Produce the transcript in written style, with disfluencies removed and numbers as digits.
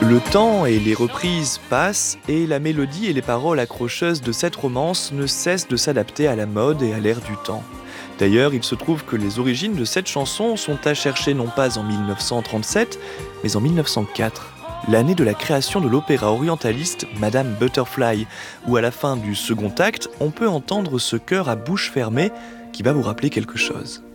Le temps et les reprises passent et la mélodie et les paroles accrocheuses de cette romance ne cessent de s'adapter à la mode et à l'air du temps. D'ailleurs, il se trouve que les origines de cette chanson sont à chercher non pas en 1937, mais en 1904, l'année de la création de l'opéra orientaliste Madame Butterfly, où à la fin du second acte, on peut entendre ce chœur à bouche fermée qui va vous rappeler quelque chose.